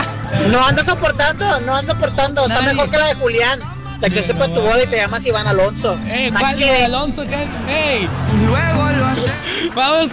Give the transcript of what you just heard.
No ando soportando, no ando soportando. Está mejor que la de Julián. Te crees por tu boda y te llamas Iván Alonso. ¿Cuál Iván Alonso? Hey. Vamos